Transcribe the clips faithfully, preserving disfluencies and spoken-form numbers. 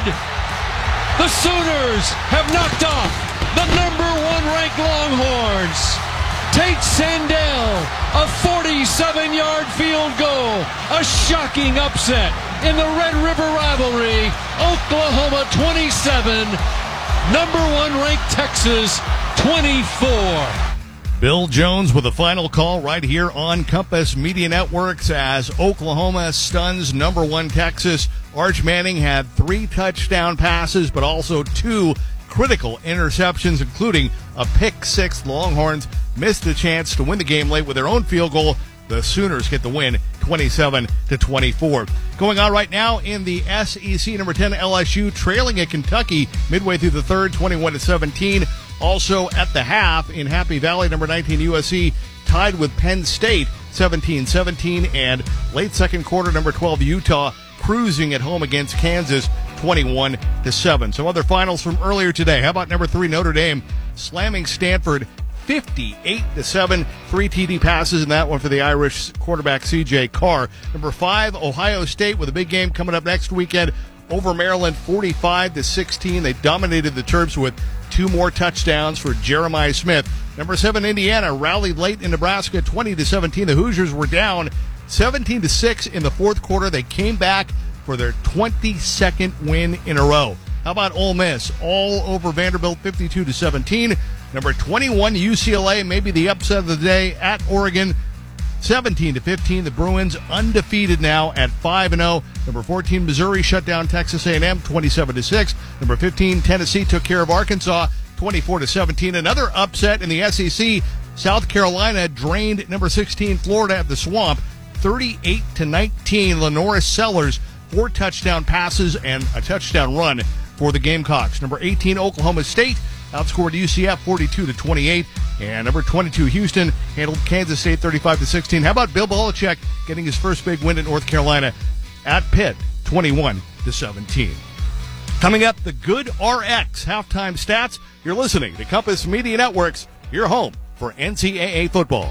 The Sooners have knocked off the number one ranked Longhorns. Tate Sandell, a forty-seven-yard field goal. A shocking upset in the Red River rivalry. Oklahoma twenty-seven, number one ranked Texas twenty-four. Bill Jones with a final call right here on Compass Media Networks as Oklahoma stuns number one Texas. Arch Manning had three touchdown passes, but also two critical interceptions, including a pick six. Longhorns missed a chance to win the game late with their own field goal. The Sooners get the win twenty-seven to twenty-four. Going on right now in the S E C, number ten L S U trailing at Kentucky midway through the third, twenty-one to seventeen. Also at the half in Happy Valley, number nineteen U S C tied with Penn State seventeen seventeen, and late second quarter, number twelve Utah cruising at home against Kansas twenty-one to seven. Some other finals from earlier today. How about number three Notre Dame slamming Stanford fifty-eight to seven, three T D passes in that one for the Irish quarterback C J Carr. Number five Ohio State with a big game coming up next weekend over Maryland, forty-five to sixteen. They dominated the Terps with two more touchdowns for Jeremiah Smith. Number seven Indiana rallied late in Nebraska, twenty to seventeen. The Hoosiers were down seventeen to six in the fourth quarter. They came back for their twenty-second win in a row. How about Ole Miss? All over Vanderbilt, fifty-two to seventeen. Number twenty-one U C L A, maybe the upset of the day at Oregon, seventeen to fifteen. The Bruins undefeated now at five and oh. Number fourteen Missouri shut down Texas A and M twenty-seven to six. Number fifteen Tennessee took care of Arkansas twenty-four to seventeen. Another upset in the S E C. South Carolina drained number sixteen Florida at the Swamp thirty-eight to nineteen. Lenora Sellers, four touchdown passes and a touchdown run for the Gamecocks. Number eighteen Oklahoma State outscored U C F forty-two to twenty-eight. And number twenty-two Houston handled Kansas State thirty-five to sixteen. How about Bill Belichick getting his first big win at North Carolina at Pitt twenty-one to seventeen. Coming up, the Good R X halftime stats. You're listening to Compass Media Networks, your home for N C double A football.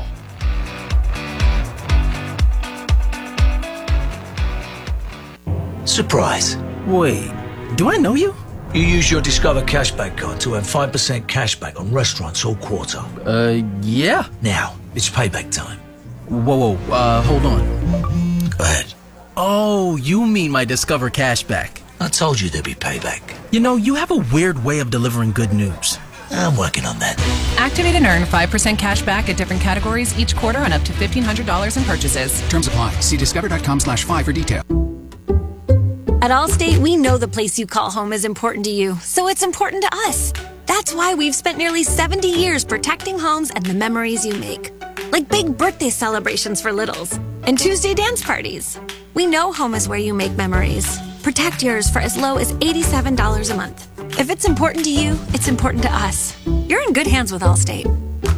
Surprise. Wait, do I know you? You use your Discover Cashback card to earn five percent cashback on restaurants all quarter. Uh, yeah. Now, it's payback time. Whoa, whoa, uh, hold on. Go ahead. Oh, you mean my Discover Cashback. I told you there'd be payback. You know, you have a weird way of delivering good news. I'm working on that. Activate and earn five percent cash back at different categories each quarter on up to fifteen hundred dollars in purchases. Terms apply. See discover.com slash five for detail. At Allstate, we know the place you call home is important to you, so it's important to us. That's why we've spent nearly seventy years protecting homes and the memories you make. Like big birthday celebrations for littles and Tuesday dance parties. We know home is where you make memories. Protect yours for as low as eighty-seven dollars a month. If it's important to you, it's important to us. You're in good hands with Allstate.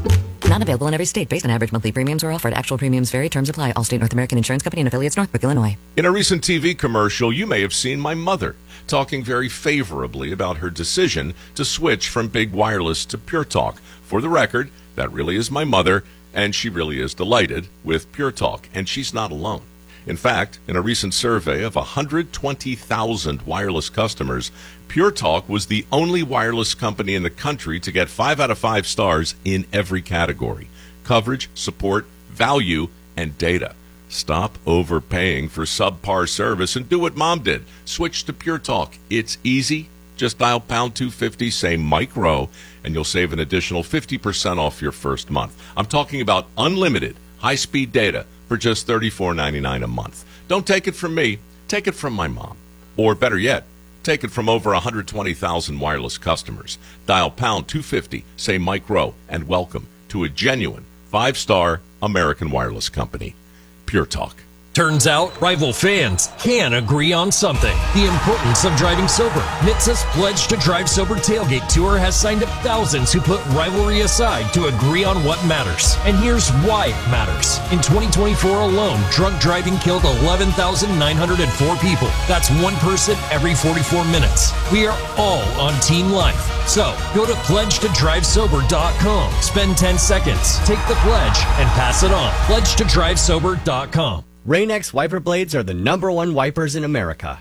Not available in every state. Based on average monthly premiums or offered. Actual premiums vary. Terms apply. Allstate North American Insurance Company and affiliates, Northbrook, Illinois. In a recent T V commercial, you may have seen my mother talking very favorably about her decision to switch from Big Wireless to Pure Talk. For the record, that really is my mother, and she really is delighted with Pure Talk, and she's not alone. In fact, in a recent survey of one hundred twenty thousand wireless customers, Pure Talk was the only wireless company in the country to get five out of five stars in every category: coverage, support, value, and data. Stop overpaying for subpar service and do what Mom did. Switch to Pure Talk. It's easy. Just dial pound two fifty, say Mike Rowe, and you'll save an additional fifty percent off your first month. I'm talking about unlimited high-speed data for just thirty-four ninety-nine a month. Don't take it from me. Take it from my mom. Or better yet, take it from over one hundred twenty thousand wireless customers. Dial pound two fifty, say Mike Rowe, and welcome to a genuine five-star American wireless company. Pure Talk. Turns out, rival fans can agree on something. The importance of driving sober. N H T S A's Pledge to Drive Sober Tailgate Tour has signed up thousands who put rivalry aside to agree on what matters. And here's why it matters. In twenty twenty-four alone, drunk driving killed eleven thousand nine hundred four people. That's one person every forty-four minutes. We are all on Team Life. So, go to pledge to drive sober dot com. Spend ten seconds, take the pledge, and pass it on. pledge to drive sober dot com. Rain-X wiper blades are the number one wipers in America.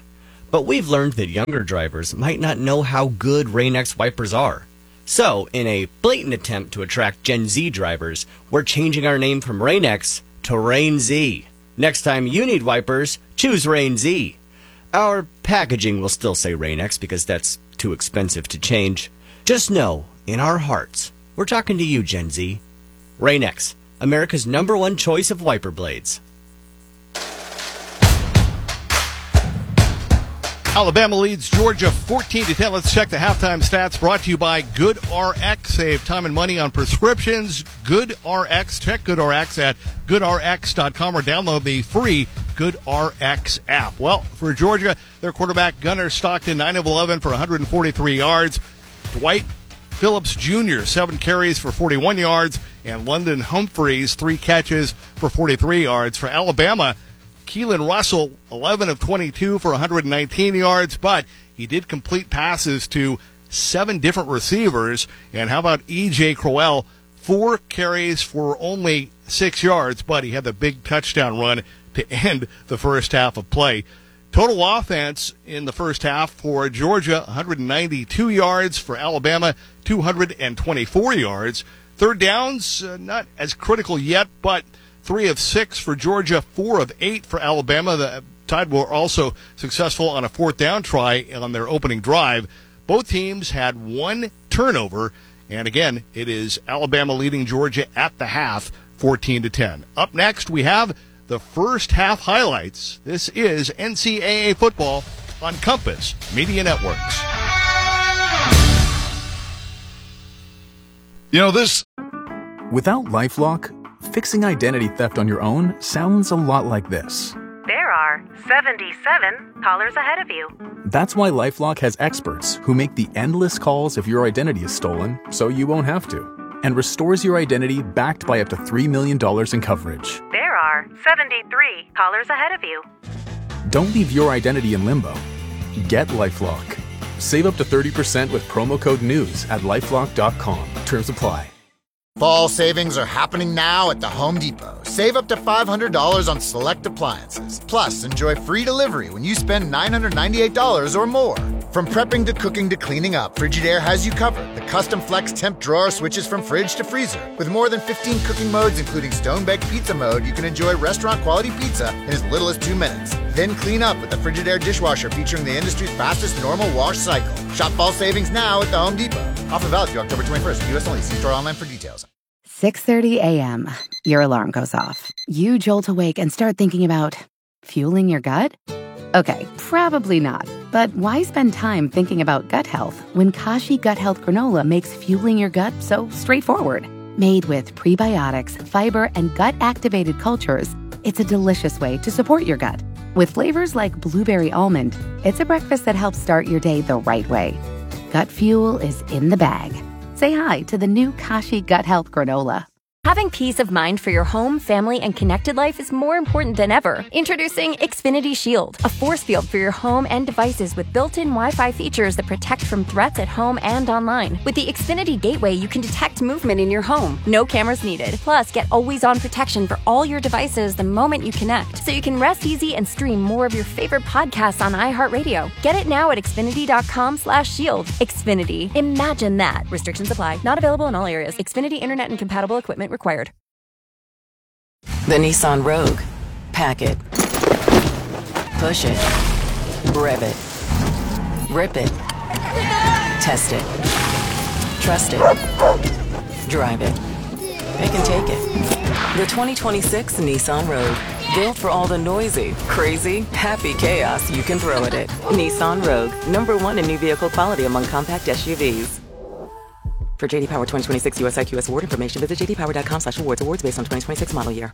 But we've learned that younger drivers might not know how good Rain-X wipers are. So, in a blatant attempt to attract Gen Z drivers, we're changing our name from Rain-X to Rain-Z. Next time you need wipers, choose Rain-Z. Our packaging will still say Rain-X because that's too expensive to change. Just know, in our hearts, we're talking to you, Gen Z. Rain-X, America's number one choice of wiper blades. Alabama leads Georgia fourteen to ten. Let's check the halftime stats brought to you by GoodRx. Save time and money on prescriptions. GoodRx. Check GoodRx at good r x dot com or download the free GoodRx app. Well, for Georgia, their quarterback Gunnar Stockton, nine of eleven for one hundred forty-three yards. Dwight Phillips Junior, seven carries for forty-one yards. And London Humphreys, three catches for forty-three yards. For Alabama, Keelan Russell, eleven of twenty-two for one hundred nineteen yards, but he did complete passes to seven different receivers. And how about E J Crowell, four carries for only six yards, but he had the big touchdown run to end the first half of play. Total offense in the first half for Georgia, one hundred ninety-two yards. For Alabama, two hundred twenty-four yards. Third downs, uh, not as critical yet, but three of six for Georgia, four of eight for Alabama. The Tide were also successful on a fourth down try on their opening drive. Both teams had one turnover, and again, it is Alabama leading Georgia at the half, fourteen to ten. Up next, we have the first half highlights. This is N C double A football on Compass Media Networks. You know, this... Without LifeLock, fixing identity theft on your own sounds a lot like this. There are seventy-seven callers ahead of you. That's why LifeLock has experts who make the endless calls if your identity is stolen, so you won't have to, and restores your identity backed by up to three million dollars in coverage. There are seventy-three callers ahead of you. Don't leave your identity in limbo. Get LifeLock. Save up to thirty percent with promo code NEWS at lifelock dot com. Terms apply. Fall savings are happening now at the Home Depot. Save up to five hundred dollars on select appliances. Plus, enjoy free delivery when you spend nine hundred ninety-eight dollars or more. From prepping to cooking to cleaning up, Frigidaire has you covered. The custom flex temp drawer switches from fridge to freezer. With more than fifteen cooking modes, including stone-baked pizza mode, you can enjoy restaurant-quality pizza in as little as two minutes. Then clean up with the Frigidaire dishwasher featuring the industry's fastest normal wash cycle. Shop fall savings now at the Home Depot. Offer valid through October twenty-first. U S only. See store online for details. six thirty a.m. Your alarm goes off. You jolt awake and start thinking about fueling your gut? Okay, probably not. But why spend time thinking about gut health when Kashi Gut Health Granola makes fueling your gut so straightforward? Made with prebiotics, fiber, and gut-activated cultures, it's a delicious way to support your gut. With flavors like blueberry almond, it's a breakfast that helps start your day the right way. Gut fuel is in the bag. Say hi to the new Kashi Gut Health Granola. Having peace of mind for your home, family, and connected life is more important than ever. Introducing Xfinity Shield, a force field for your home and devices with built-in Wi-Fi features that protect from threats at home and online. With the Xfinity Gateway, you can detect movement in your home. No cameras needed. Plus, get always-on protection for all your devices the moment you connect, so you can rest easy and stream more of your favorite podcasts on iHeartRadio. Get it now at xfinity.com slash shield. Xfinity. Imagine that. Restrictions apply. Not available in all areas. Xfinity Internet and compatible equipment required. The Nissan Rogue. Pack it. Push it. Rev it. Rip it. Test it. Trust it. Drive it. It can take it. The twenty twenty-six Nissan Rogue. Built for all the noisy, crazy, happy chaos you can throw at it. Nissan Rogue. Number one in new vehicle quality among compact S U Vs. For J D Power twenty twenty-six U S I Q S award information, visit j d power dot com slash awards. Awards based on twenty twenty-six model year.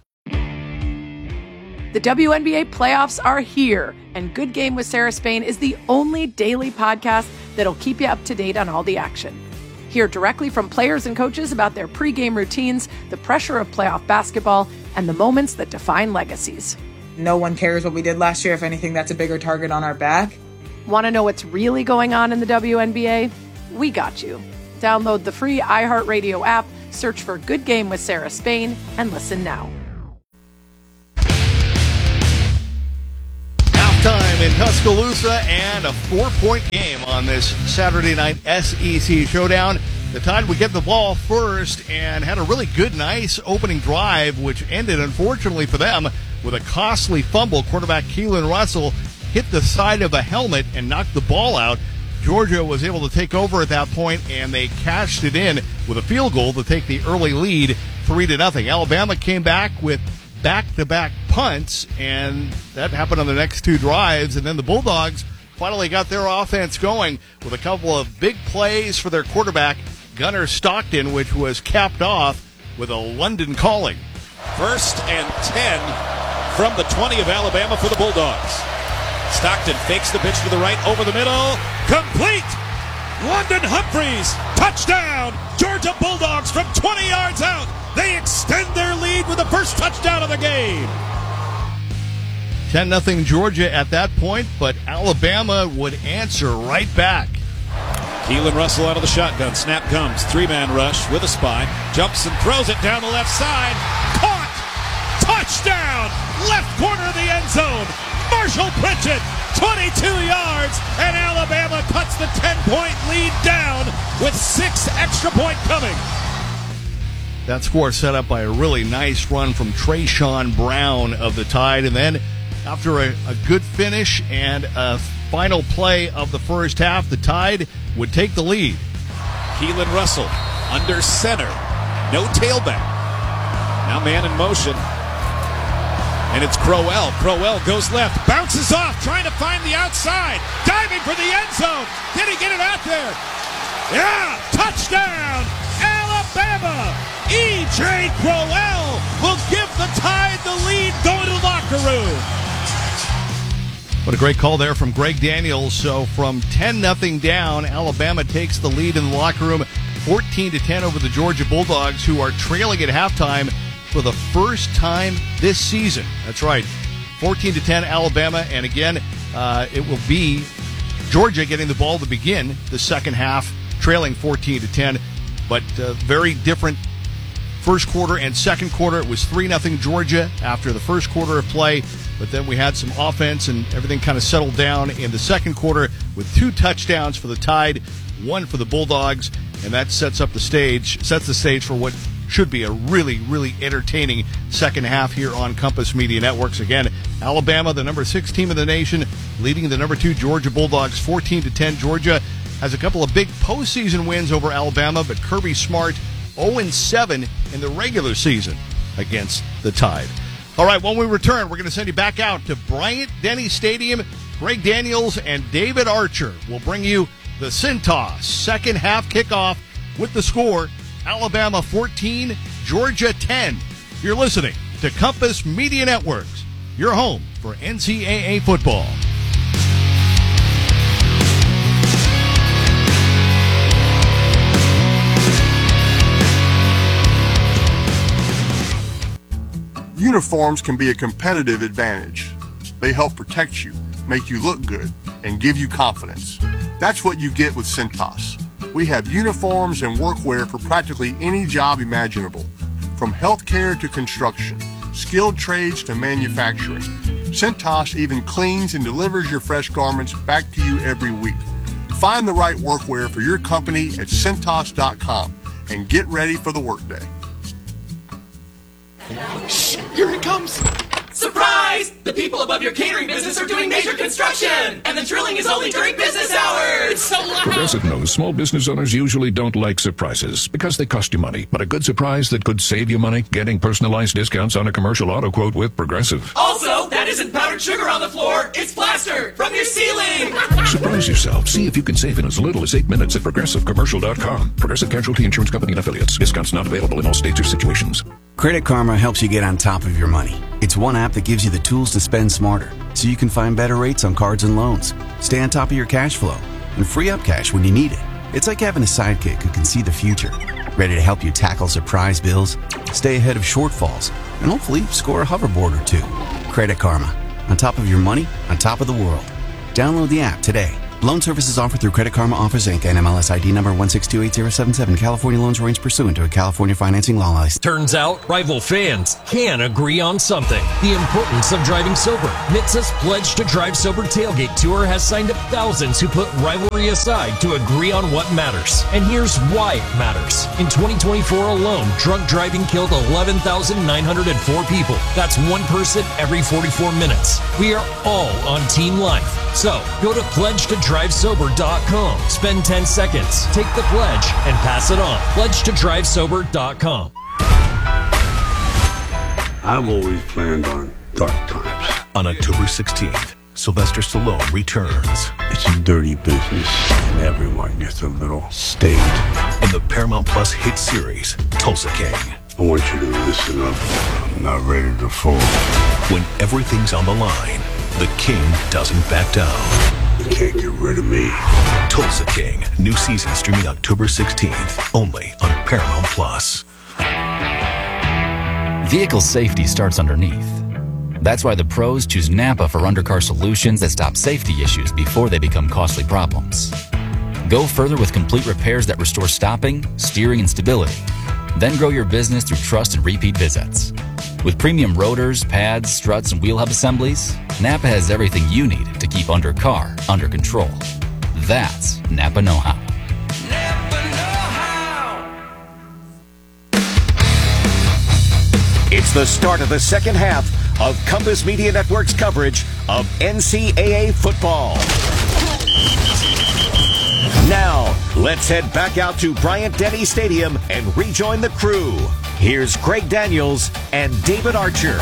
The W N B A playoffs are here, and Good Game with Sarah Spain is the only daily podcast that'll keep you up to date on all the action. Hear directly from players and coaches about their pregame routines, the pressure of playoff basketball, and the moments that define legacies. No one cares what we did last year. If anything, that's a bigger target on our back. Want to know what's really going on in the W N B A? We got you. Download the free iHeartRadio app, search for Good Game with Sarah Spain, and listen now. Halftime in Tuscaloosa and a four-point game on this Saturday night S E C Showdown. The Tide would get the ball first and had a really good, nice opening drive, which ended, unfortunately for them, with a costly fumble. Quarterback Keelan Russell hit the side of a helmet and knocked the ball out. Georgia was able to take over at that point, and they cashed it in with a field goal to take the early lead, three to nothing. Alabama came back with back-to-back punts, and that happened on the next two drives. And then the Bulldogs finally got their offense going with a couple of big plays for their quarterback, Gunnar Stockton, which was capped off with a London calling. First and ten from the twenty of Alabama for the Bulldogs. Stockton fakes the pitch to the right, over the middle, complete! London Humphreys, touchdown! Georgia Bulldogs from twenty yards out. They extend their lead with the first touchdown of the game. ten nothing Georgia at that point, but Alabama would answer right back. Keelan Russell out of the shotgun. Snap comes. Three-man rush with a spy. Jumps and throws it down the left side. Caught! Touchdown! Left corner of the end zone. Marshall Pritchett, twenty-two yards, and Alabama cuts the ten-point lead down with six extra point coming. That score set up by a really nice run from Trayshawn Brown of the Tide. And then after a, a good finish and a final play of the first half, the Tide would take the lead. Keelan Russell under center. No tailback. Now man in motion. And it's Crowell. Crowell goes left. Bounces off. Trying to find the outside. Diving for the end zone. Did he get it out there? Yeah! Touchdown! Alabama! E J. Crowell will give the Tide the lead going to the locker room. What a great call there from Greg Daniels. So from ten nothing down, Alabama takes the lead in the locker room, fourteen to ten over the Georgia Bulldogs, who are trailing at halftime for the first time this season. That's right, fourteen to ten Alabama, and again, uh, it will be Georgia getting the ball to begin the second half, trailing fourteen to ten, but uh, very different first quarter and second quarter. It was three nothing Georgia after the first quarter of play, but then we had some offense and everything kind of settled down in the second quarter with two touchdowns for the Tide, one for the Bulldogs, and that sets up the stage, sets the stage for what should be a really, really entertaining second half here on Compass Media Networks. Again, Alabama, the number six team in the nation, leading the number two Georgia Bulldogs fourteen to ten. Georgia has a couple of big postseason wins over Alabama, but Kirby Smart oh and seven in the regular season against the Tide. All right, when we return, we're going to send you back out to Bryant-Denny Stadium. Greg Daniels and David Archer will bring you the Cintas second half kickoff with the score Alabama fourteen, Georgia ten. You're listening to Compass Media Networks, your home for N C double A football. Uniforms can be a competitive advantage. They help protect you, make you look good, and give you confidence. That's what you get with Cintas. We have uniforms and workwear for practically any job imaginable, from healthcare to construction, skilled trades to manufacturing. Cintas even cleans and delivers your fresh garments back to you every week. Find the right workwear for your company at Cintas dot com and get ready for the workday. Shh! Here it comes! Surprise! The people above your catering business are doing major construction! And the drilling is only during business hours! It's so loud! Progressive knows small business owners usually don't like surprises because they cost you money. But a good surprise that could save you money? Getting personalized discounts on a commercial auto quote with Progressive. Also, that isn't powdered sugar on the floor, it's plaster from your ceiling! Surprise yourself. See if you can save in as little as eight minutes at Progressive Commercial dot com. Progressive Casualty Insurance Company and Affiliates. Discounts not available in all states or situations. Credit Karma helps you get on top of your money. It's one app that gives you the tools to spend smarter, so you can find better rates on cards and loans, stay on top of your cash flow, and free up cash when you need it. It's like having a sidekick who can see the future, ready to help you tackle surprise bills, stay ahead of shortfalls, and hopefully score a hoverboard or two. Credit Karma. On top of your money, on top of the world. Download the app today. Loan services offered through Credit Karma Offers Incorporated and M L S I D number one six two eight zero seven seven. California loans arranged pursuant to a California financing law license. Turns out, rival fans can agree on something. The importance of driving sober. N H T S A's Pledge to Drive Sober Tailgate Tour has signed up thousands who put rivalry aside to agree on what matters. And here's why it matters. In twenty twenty-four alone, drunk driving killed eleven thousand nine hundred four people. That's one person every forty-four minutes. We are all on Team Life. So, go to pledge to drive sober dot com. Spend ten seconds, take the pledge, and pass it on. pledge to drive sober dot com. I've always planned on dark times. On October sixteenth, Sylvester Stallone returns. It's a dirty business, and everyone gets a little state. In the Paramount Plus hit series, Tulsa King. I want you to listen up. I'm not ready to fall. When everything's on the line, the King doesn't back down. You can't get rid of me. Tulsa King, new season streaming October sixteenth, only on Paramount Plus. Vehicle safety starts underneath. That's why the pros choose Napa for undercar solutions that stop safety issues before they become costly problems. Go further with complete repairs that restore stopping, steering, and stability. Then grow your business through trust and repeat visits. With premium rotors, pads, struts, and wheel hub assemblies, Napa has everything you need to keep undercar under control. That's Napa know-how. It's the start of the second half of Compass Media Network's coverage of N C double A football. Now, let's head back out to Bryant-Denny Stadium and rejoin the crew. Here's Craig Daniels and David Archer.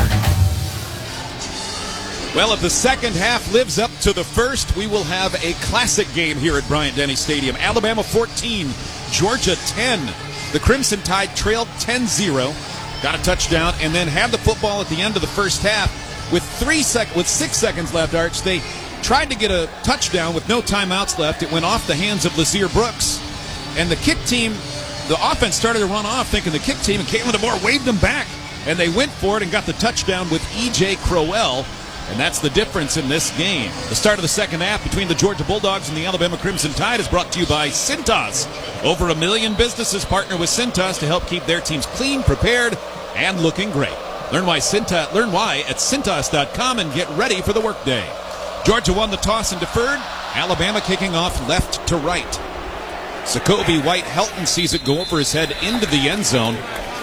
Well, if the second half lives up to the first, we will have a classic game here at Bryant-Denny Stadium. Alabama fourteen, Georgia ten. The Crimson Tide trailed ten zero, got a touchdown, and then had the football at the end of the first half. With three sec- with six seconds left, Arch, they tried to get a touchdown with no timeouts left. It went off the hands of Lazier Brooks. And the kick team, the offense started to run off thinking the kick team, and Caitlin DeMoore waved them back. And they went for it and got the touchdown with E J Crowell. And that's the difference in this game. The start of the second half between the Georgia Bulldogs and the Alabama Crimson Tide is brought to you by Cintas. Over a million businesses partner with Cintas to help keep their teams clean, prepared, and looking great. Learn why Cintas, learn why at Cintas dot com and get ready for the workday. Georgia won the toss and deferred. Alabama kicking off left to right. Jacoby White-Helton sees it go over his head into the end zone.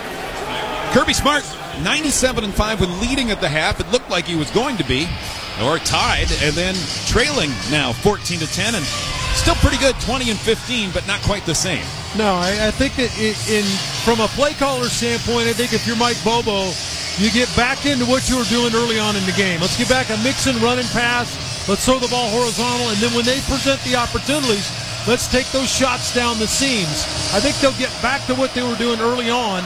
Kirby Smart, ninety-seven and five when leading at the half. It looked like he was going to be, or tied, and then trailing now fourteen to ten, and still pretty good, twenty and fifteen, but not quite the same. No, I, I think that it, in from a play caller standpoint, I think if you're Mike Bobo, you get back into what you were doing early on in the game. Let's get back a mix and run and pass. Let's throw the ball horizontal, and then when they present the opportunities, let's take those shots down the seams. I think they'll get back to what they were doing early on.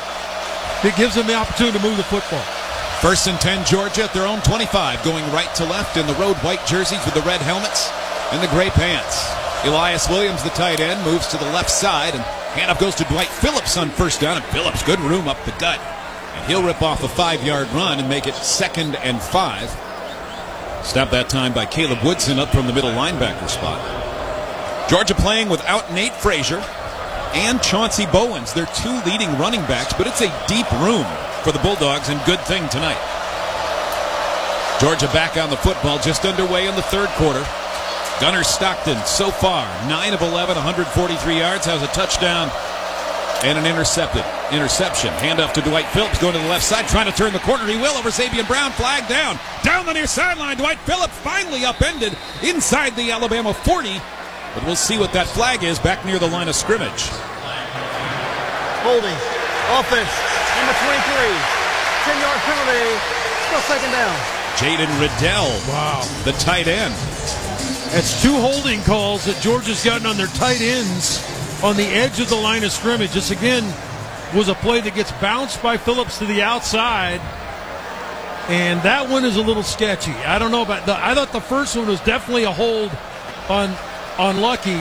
It gives them the opportunity to move the football. First and ten, Georgia at their own twenty-five, going right to left in the road white jerseys with the red helmets and the gray pants. Elias Williams, the tight end, moves to the left side, and handoff goes to Dwight Phillips on first down, and Phillips, good room up the gut. And he'll rip off a five-yard run and make it second and five. Stopped that time by Caleb Woodson up from the middle linebacker spot. Georgia playing without Nate Frazier and Chauncey Bowens, their two leading running backs, but it's a deep room for the Bulldogs, and good thing tonight. Georgia back on the football, just underway in the third quarter. Gunnar Stockton, so far, nine of eleven, one hundred forty-three yards, has a touchdown and an intercepted interception. Handoff to Dwight Phillips, going to the left side, trying to turn the corner. He will over Xavier Brown, flag down. Down the near sideline, Dwight Phillips finally upended inside the Alabama forty. But we'll see what that flag is back near the line of scrimmage. Holding. Offense. Number twenty-three. ten-yard penalty. Still second down. Jaden Riddell. Wow. The tight end. That's two holding calls that Georgia's gotten on their tight ends on the edge of the line of scrimmage. This, again, was a play that gets bounced by Phillips to the outside. And that one is a little sketchy. I don't know about the, I thought the first one was definitely a hold on on Lucky,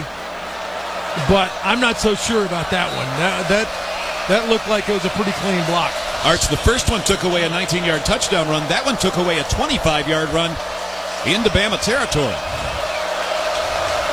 but I'm not so sure about that one. That that, that looked like it was a pretty clean block. Arch, the first one took away a nineteen-yard touchdown run. That one took away a twenty-five-yard run into Bama territory.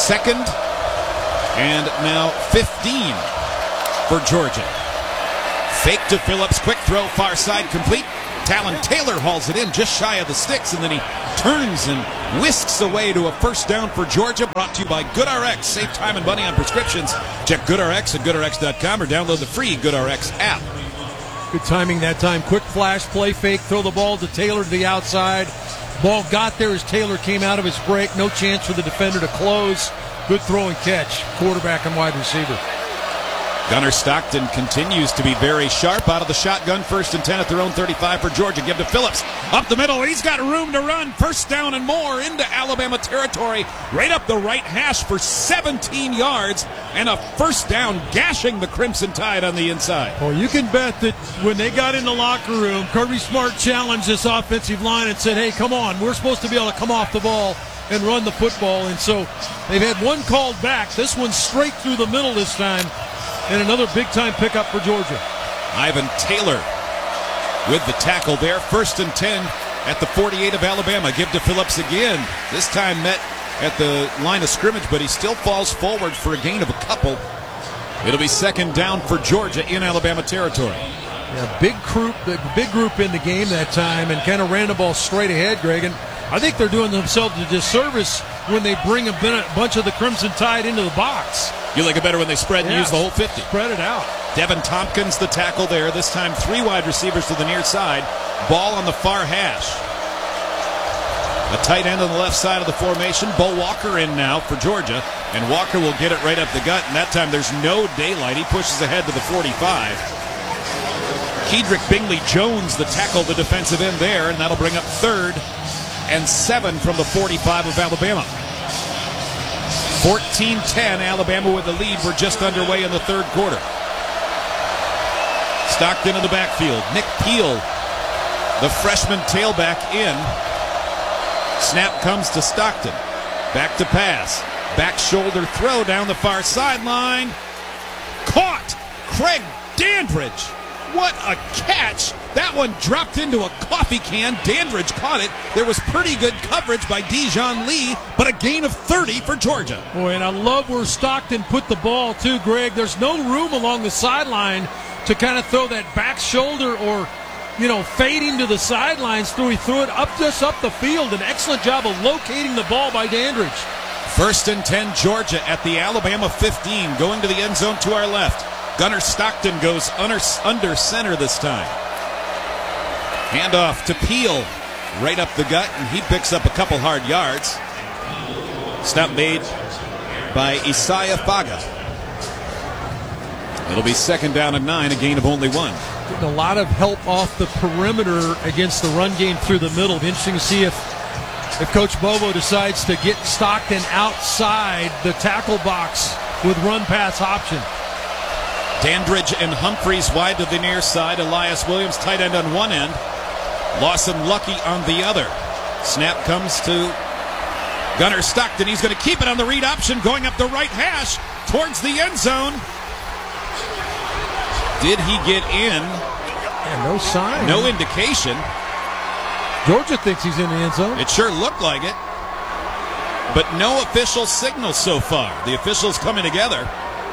Second and now fifteen for Georgia. Fake to Phillips, quick throw, far side, complete. Talon Taylor hauls it in just shy of the sticks, and then he turns and whisks away to a first down for Georgia. Brought to you by GoodRx. Save time and money on prescriptions. Check GoodRx at good r x dot com or download the free GoodRx app. Good timing that time. Quick flash, play fake, throw the ball to Taylor to the outside. Ball got there as Taylor came out of his break. No chance for the defender to close. Good throw and catch. Quarterback and wide receiver. Gunnar Stockton continues to be very sharp out of the shotgun. First and ten at their own thirty-five for Georgia. Give to Phillips. Up the middle. He's got room to run. First down and more into Alabama territory. Right up the right hash for seventeen yards. And a first down, gashing the Crimson Tide on the inside. Well, you can bet that when they got in the locker room, Kirby Smart challenged this offensive line and said, hey, come on. We're supposed to be able to come off the ball and run the football. And so they've had one called back. This one's straight through the middle this time. And another big-time pickup for Georgia. Ivan Taylor with the tackle there. First and ten at the forty-eight of Alabama. Give to Phillips again. This time met at the line of scrimmage, but he still falls forward for a gain of a couple. It'll be second down for Georgia in Alabama territory. Yeah, big group, the big group in the game that time, and kind of ran the ball straight ahead, Greg. And I think they're doing themselves a disservice when they bring a bunch of the Crimson Tide into the box. You like it better when they spread and yeah, use the whole fifty. Spread it out. Devin Tompkins, the tackle there. This time three wide receivers to the near side. Ball on the far hash. A tight end on the left side of the formation. Bo Walker in now for Georgia. And Walker will get it right up the gut. And that time there's no daylight. He pushes ahead to the forty-five. Kedrick Bingley Jones, the tackle, the defensive end there. And that'll bring up third and seven from the forty-five of Alabama. fourteen ten, Alabama with the lead. We're just underway in the third quarter. Stockton in the backfield. Nick Peel, the freshman tailback, in. Snap comes to Stockton. Back to pass. Back shoulder throw down the far sideline. Caught! Craig Dandridge. What a catch! That one dropped into a coffee can. Dandridge caught it. There was pretty good coverage by Dijon Lee, but a gain of thirty for Georgia. Boy, and I love where Stockton put the ball, too, Greg. There's no room along the sideline to kind of throw that back shoulder or, you know, fading to the sidelines through. He threw it up just up the field. An excellent job of locating the ball by Dandridge. First and ten, Georgia at the Alabama fifteen, going to the end zone to our left. Gunnar Stockton goes under, under center this time. Handoff to Peel, right up the gut, and he picks up a couple hard yards. Snap made by Isaiah Faga. It'll be second down and nine, a gain of only one. Getting a lot of help off the perimeter against the run game through the middle. It'll be interesting to see if, if Coach Bobo decides to get Stockton outside the tackle box with run-pass option. Dandridge and Humphreys wide to the near side. Elias Williams, tight end on one end. Lawson Lucky on the other. Snap comes to Gunnar Stockton. He's going to keep it on the read option, going up the right hash towards the end zone. Did he get in? Yeah, no sign. No indication. Georgia thinks he's in the end zone. It sure looked like it. But no official signal so far. The officials coming together.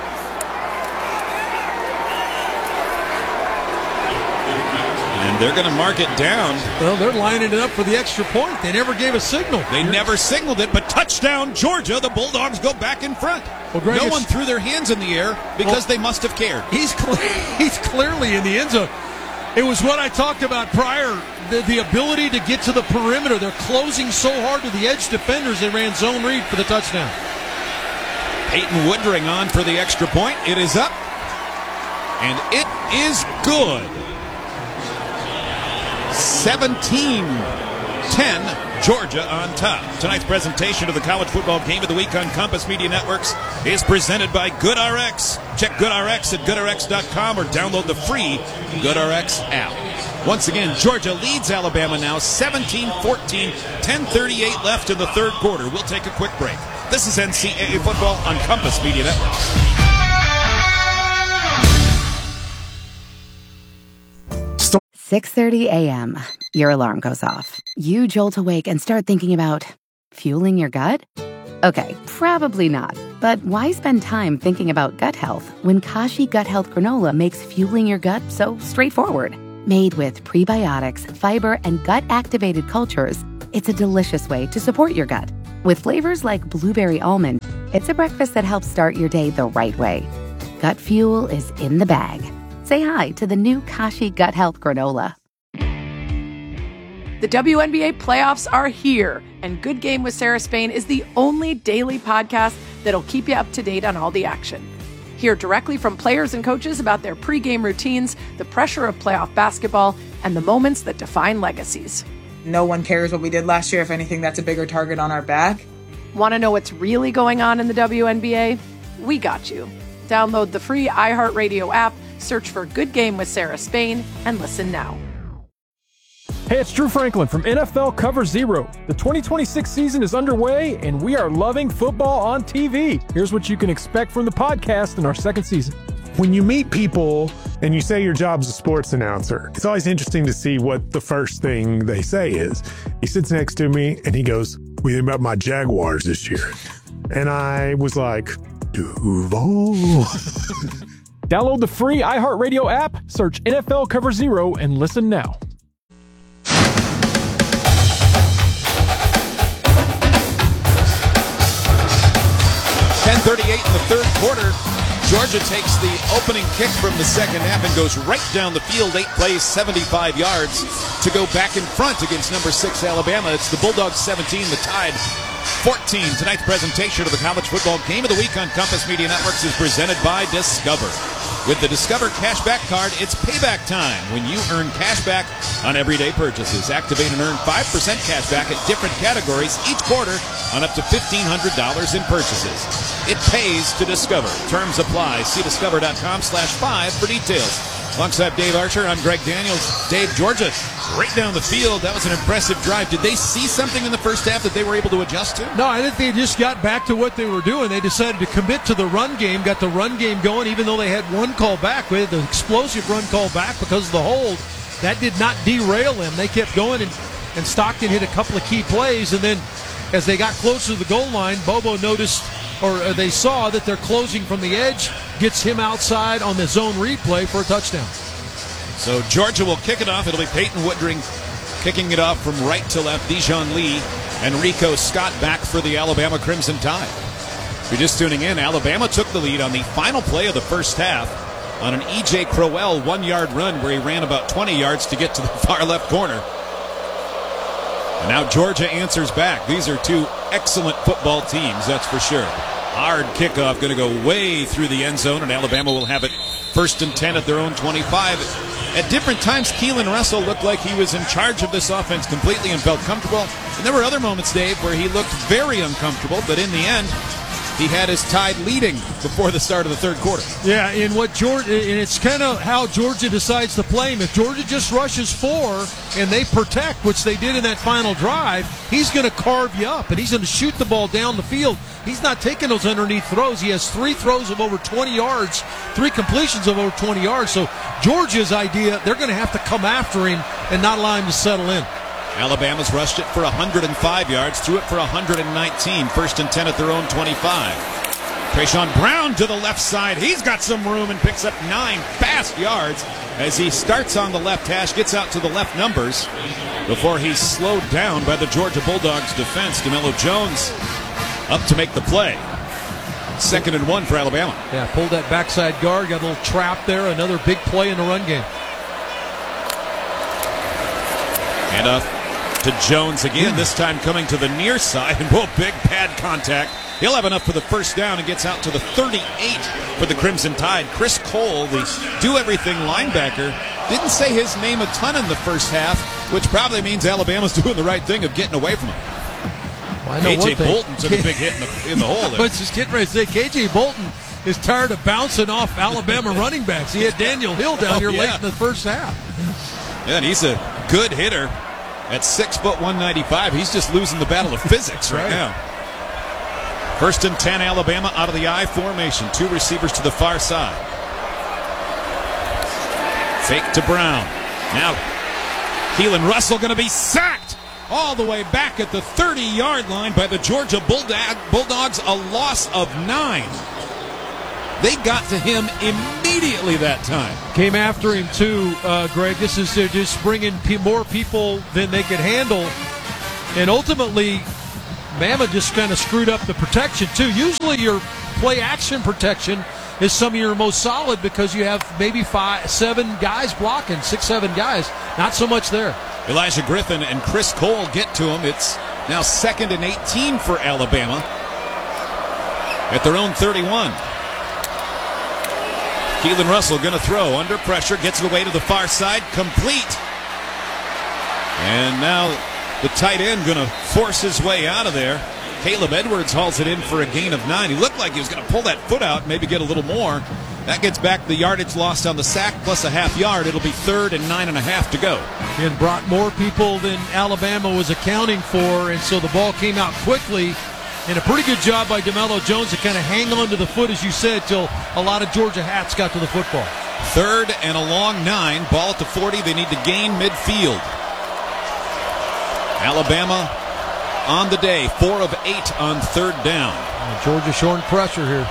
And they're going to mark it down. Well, they're lining it up for the extra point. They never gave a signal. They never signaled it, but touchdown, Georgia. The Bulldogs go back in front. Well, Greg, no one threw their hands in the air because well, they must have cared. He's, cl- he's clearly in the end zone. It was what I talked about prior, the, the ability to get to the perimeter. They're closing so hard to the edge defenders, they ran zone read for the touchdown. Peyton Woodring on for the extra point. It is up, and it is good. seventeen ten, Georgia on top. Tonight's presentation of the College Football Game of the Week on Compass Media Networks is presented by GoodRx. Check GoodRx at good r x dot com or download the free GoodRx app. Once again, Georgia leads Alabama now seventeen fourteen, ten thirty-eight left in the third quarter. We'll take a quick break. This is N C double A Football on Compass Media Networks. six thirty a.m. Your alarm goes off. You jolt awake and start thinking about fueling your gut? Okay, probably not. But why spend time thinking about gut health when Kashi Gut Health Granola makes fueling your gut so straightforward? Made with prebiotics, fiber, and gut-activated cultures, it's a delicious way to support your gut. With flavors like blueberry almond, it's a breakfast that helps start your day the right way. Gut fuel is in the bag. Say hi to the new Kashi Gut Health Granola. The W N B A playoffs are here, and Good Game with Sarah Spain is the only daily podcast that'll keep you up to date on all the action. Hear directly from players and coaches about their pregame routines, the pressure of playoff basketball, and the moments that define legacies. No one cares what we did last year. If anything, that's a bigger target on our back. Want to know what's really going on in the W N B A? We got you. Download the free iHeartRadio app, search for Good Game with Sarah Spain, and listen now. Hey, it's Drew Franklin from N F L Cover Zero. The twenty twenty-six season is underway, and we are loving football on T V. Here's what you can expect from the podcast in our second season. When you meet people and you say your job's a sports announcer, it's always interesting to see what the first thing they say is. He sits next to me and he goes, "What do you think about my Jaguars this year?" And I was like, Duval. Download the free iHeartRadio app, search N F L Cover Zero, and listen now. ten thirty-eight in the third quarter. Georgia takes the opening kick from the second half and goes right down the field, eight plays, seventy-five yards to go back in front against number six Alabama. It's the Bulldogs seventeen, the Tide fourteen. Tonight's presentation of the College Football Game of the Week on Compass Media Networks is presented by Discover. With the Discover Cashback Card, it's payback time when you earn cashback on everyday purchases. Activate and earn five percent cashback at different categories each quarter on up to fifteen hundred dollars in purchases. It pays to Discover. Terms apply. See discover.com slash five for details. Alongside Dave Archer, I'm Greg Daniels. Dave, Georgia, right down the field. That was an impressive drive. Did they see something in the first half that they were able to adjust to? No, I think they just got back to what they were doing. They decided to commit to the run game, got the run game going, even though they had one call back. We had the explosive run call back because of the hold. That did not derail them. They kept going, and, and Stockton hit a couple of key plays, and then as they got closer to the goal line, Bobo noticed, or they saw that they're closing from the edge, gets him outside on the zone replay for a touchdown. So Georgia will kick it off. It'll be Peyton Woodring kicking it off from right to left. Dijon Lee and Rico Scott back for the Alabama Crimson Tide. If you're just tuning in, Alabama took the lead on the final play of the first half on an E J Crowell one-yard run where he ran about twenty yards to get to the far left corner. And now Georgia answers back. These are two excellent football teams, that's for sure. Hard kickoff, going to go way through the end zone, and Alabama will have it first and ten at their own twenty-five. At different times, Keelan Russell looked like he was in charge of this offense completely and felt comfortable. And there were other moments, Dave, where he looked very uncomfortable, but in the end, he had his Tide leading before the start of the third quarter. Yeah, and what Georgia, and it's kind of how Georgia decides to play him. If Georgia just rushes four and they protect, which they did in that final drive, he's going to carve you up and he's going to shoot the ball down the field. He's not taking those underneath throws. He has three throws of over twenty yards, three completions of over twenty yards. So Georgia's idea, they're going to have to come after him and not allow him to settle in. Alabama's rushed it for one hundred five yards, threw it for one hundred nineteen. First and ten at their own twenty-five. Trayshawn Brown to the left side. He's got some room and picks up nine fast yards as he starts on the left hash, gets out to the left numbers before he's slowed down by the Georgia Bulldogs defense. DeMello Jones up to make the play. Second and one for Alabama. Yeah, pulled that backside guard, got a little trap there. Another big play in the run game. And up to Jones again, this time coming to the near side, and whoa, big pad contact. He'll have enough for the first down and gets out to the thirty-eight for the Crimson Tide. Chris Cole, the do-everything linebacker, didn't say his name a ton in the first half, which probably means Alabama's doing the right thing of getting away from him. Well, I know A J one thing. Bolton took a big hit in the, in the hole I there. was just getting ready to say, K J Bolton is tired of bouncing off Alabama running backs. He had Daniel Hill down Oh, here yeah. late in the first half. Yeah, and he's a good hitter. At six foot one ninety-five, he's just losing the battle of physics right, right now. First and ten, Alabama out of the I formation. Two receivers to the far side. Fake to Brown. Now, Keelan Russell going to be sacked all the way back at the thirty-yard line by the Georgia Bulldog- Bulldogs, a loss of nine. They got to him immediately that time. Came after him, too, uh, Greg. This is uh, just bringing pe- more people than they could handle. And ultimately, Bama just kind of screwed up the protection, too. Usually your play-action protection is some of your most solid because you have maybe five, seven guys blocking, six, seven guys. Not so much there. Elijah Griffin and Chris Cole get to him. It's now second and eighteen for Alabama at their own thirty-one. Keelan Russell going to throw under pressure, gets it away to the far side, complete. And now the tight end going to force his way out of there. Caleb Edwards hauls it in for a gain of nine. He looked like he was going to pull that foot out, maybe get a little more. That gets back the yardage lost on the sack plus a half yard. It'll be third and nine and a half to go. And brought more people than Alabama was accounting for, and so the ball came out quickly. And a pretty good job by DeMello Jones to kind of hang on to the foot, as you said, till a lot of Georgia hats got to the football. Third and a long nine. Ball at the forty. They need to gain midfield. Alabama on the day. Four of eight on third down. And Georgia showing pressure here.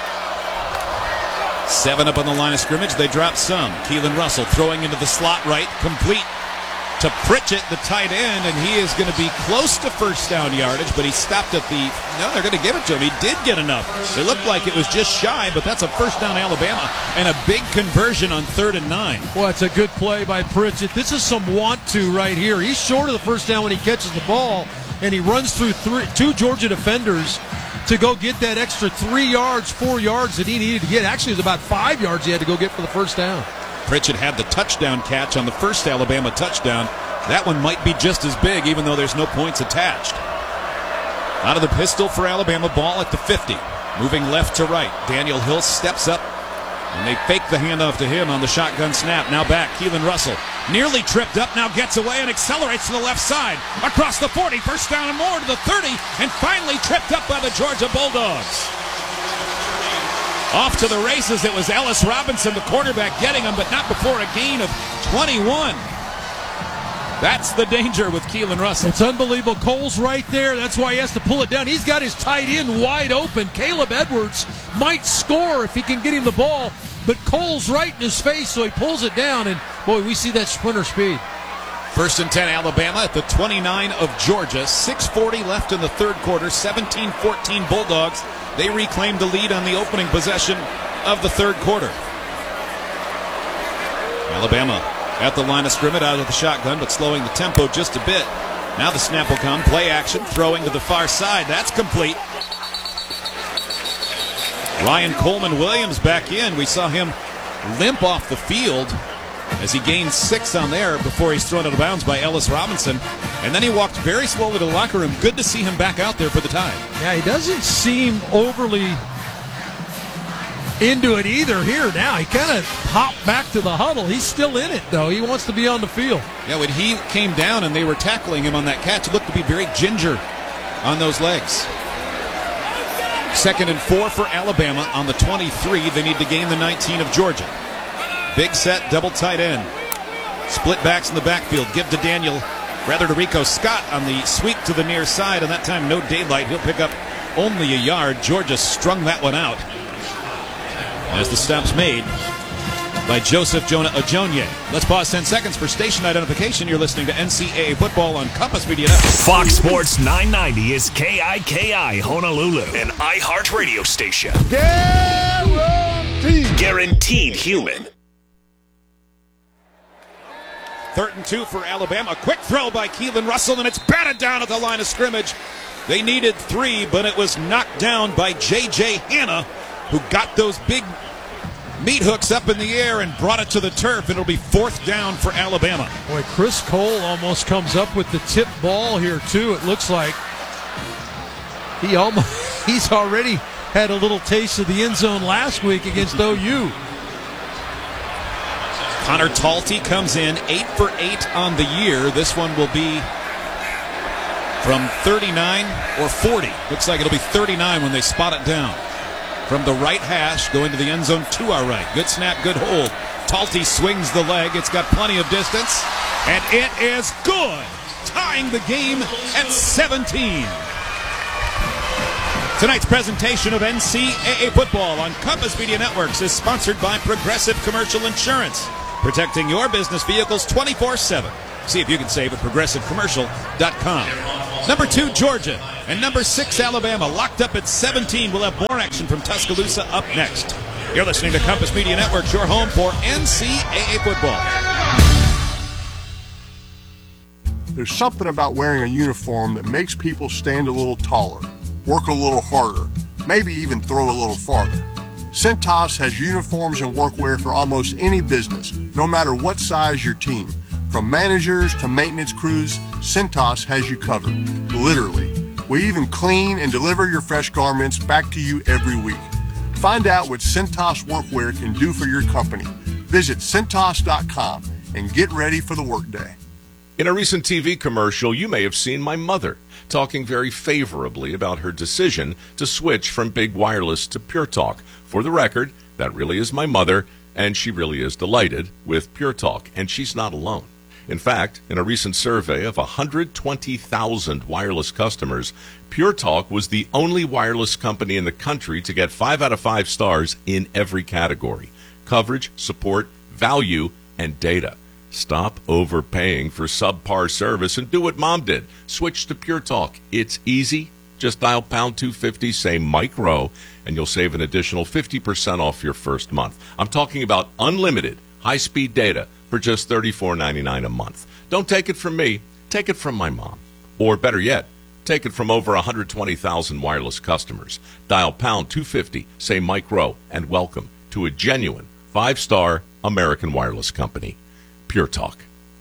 Seven up on the line of scrimmage. They drop some. Keelan Russell throwing into the slot right. Complete to Pritchett, the tight end, and he is going to be close to first down yardage, but he stopped at the, no, they're going to give it to him. He did get enough. It looked like it was just shy, but that's a first down Alabama, and a big conversion on third and nine. Well, it's a good play by Pritchett. This is some want to right here. He's short of the first down when he catches the ball, and he runs through three, two Georgia defenders to go get that extra three yards, four yards that he needed to get. Actually, it was about five yards he had to go get for the first down. Pritchett had the touchdown catch on the first Alabama touchdown. That one might be just as big, even though there's no points attached. Out of the pistol for Alabama, ball at the fifty. Moving left to right. Daniel Hill steps up, and they fake the handoff to him on the shotgun snap. Now back, Keelan Russell. Nearly tripped up, now gets away and accelerates to the left side. Across the forty, first down and more to the thirty, and finally tripped up by the Georgia Bulldogs. Off to the races, it was Ellis Robinson, the quarterback, getting him, but not before a gain of twenty-one. That's the danger with Keelan Russell. It's unbelievable. Cole's right there. That's why he has to pull it down. He's got his tight end wide open. Caleb Edwards might score if he can get him the ball, but Cole's right in his face, so he pulls it down, and, boy, we see that sprinter speed. First and ten, Alabama at the twenty-nine of Georgia. six forty left in the third quarter. seventeen fourteen Bulldogs. They reclaimed the lead on the opening possession of the third quarter. Alabama at the line of scrimmage, out of the shotgun, but slowing the tempo just a bit. Now the snap will come. Play action, throwing to the far side. That's complete. Ryan Coleman Williams back in. We saw him limp off the field as he gained six on there before he's thrown out of bounds by Ellis Robinson. And then he walked very slowly to the locker room. Good to see him back out there for the time. Yeah, he doesn't seem overly into it either here now. He kind of hopped back to the huddle. He's still in it, though. He wants to be on the field. Yeah, when he came down and they were tackling him on that catch, it looked to be very ginger on those legs. Second and four for Alabama on the twenty-three. They need to gain the nineteen of Georgia. Big set, double tight end. Split backs in the backfield. Give to Daniel, rather to Rico Scott on the sweep to the near side, and that time no daylight. He'll pick up only a yard. Georgia strung that one out as the stop's made by Joseph Jonah Ajonye. Let's pause ten seconds for station identification. You're listening to N C double A football on Compass Media Network. Fox Sports nine ninety is K I K I Honolulu, an iHeart radio station. Guaranteed. Guaranteed human. Third and two for Alabama. Quick throw by Keelan Russell, and it's batted down at the line of scrimmage. They needed three, but it was knocked down by J J Hanna, who got those big meat hooks up in the air and brought it to the turf. It'll be fourth down for Alabama. Boy, Chris Cole almost comes up with the tip ball here, too. It looks like he almost he's already had a little taste of the end zone last week against O U. Connor Talty comes in eight for eight on the year. This one will be from thirty-nine or forty. Looks like it'll be thirty-nine when they spot it down. From the right hash, going to the end zone to our right. Good snap, good hold. Talty swings the leg. It's got plenty of distance, and it is good. tying the game at seventeen. Tonight's presentation of N C double A football on Compass Media Networks is sponsored by Progressive Commercial Insurance, protecting your business vehicles twenty-four seven. See if you can save at progressive commercial dot com. Number two, Georgia, and number six, Alabama, locked up at seventeen. We'll have more action from Tuscaloosa up next. You're listening to Compass Media Networks, your home for N C double A football. There's something about wearing a uniform that makes people stand a little taller, work a little harder, maybe even throw a little farther. Cintas has uniforms and workwear for almost any business, no matter what size your team. From managers to maintenance crews, Cintas has you covered, literally. We even clean and deliver your fresh garments back to you every week. Find out what Cintas workwear can do for your company. Visit Cintas dot com and get ready for the workday. In a recent T V commercial, you may have seen my mother talking very favorably about her decision to switch from Big Wireless to Pure Talk. For the record, that really is my mother, and she really is delighted with Pure Talk, and she's not alone. In fact, in a recent survey of one hundred twenty thousand wireless customers, Pure Talk was the only wireless company in the country to get five out of five stars in every category: coverage, support, value, and data. Stop overpaying for subpar service and do what Mom did. Switch to Pure Talk. It's easy. Just dial pound two fifty, say Mike Rowe, and you'll save an additional fifty percent off your first month. I'm talking about unlimited high-speed data for just thirty-four ninety-nine a month. Don't take it from me. Take it from my mom. Or better yet, take it from over one hundred twenty thousand wireless customers. Dial pound two fifty, say Mike Rowe, and welcome to a genuine five-star American wireless company. Pure Talk.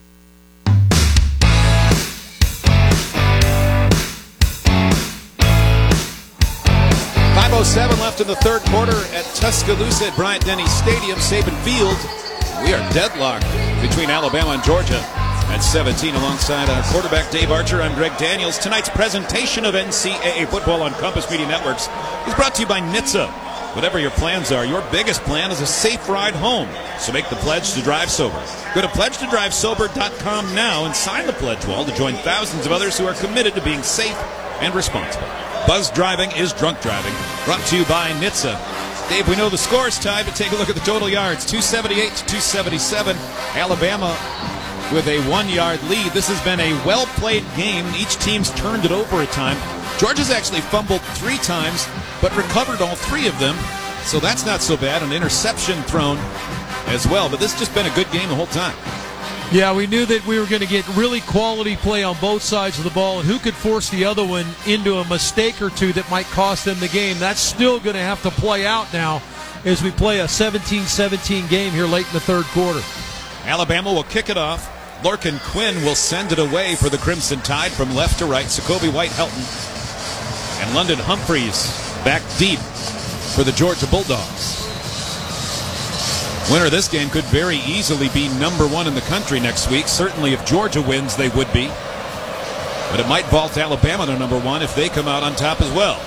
five oh seven left in the third quarter at Tuscaloosa at Bryant-Denny Stadium, Saban Field. We are deadlocked between Alabama and Georgia at seventeen. Alongside our quarterback Dave Archer, I'm Greg Daniels. Tonight's presentation of N C double A football on Compass Media Networks is brought to you by N H T S A. Whatever your plans are, your biggest plan is a safe ride home. So make the pledge to drive sober. Go to pledge to drive sober dot com now and sign the pledge wall to join thousands of others who are committed to being safe and responsible. Buzz driving is drunk driving. Brought to you by N H T S A. Dave, we know the score is tied, but take a look at the total yards. two seventy-eight to two seventy-seven. Alabama with a one-yard lead. This has been a well-played game. Each team's turned it over a time. Georgia's actually fumbled three times, but recovered all three of them. So that's not so bad. An interception thrown as well. But this has just been a good game the whole time. Yeah, we knew that we were going to get really quality play on both sides of the ball, and who could force the other one into a mistake or two that might cost them the game. That's still going to have to play out now as we play a seventeen seventeen game here late in the third quarter. Alabama will kick it off. Lorcan Quinn will send it away for the Crimson Tide from left to right. Sacoby White-Helton and London Humphreys back deep for the Georgia Bulldogs. Winner of this game could very easily be number one in the country next week. Certainly if Georgia wins, they would be. But it might vault Alabama to number one if they come out on top as well.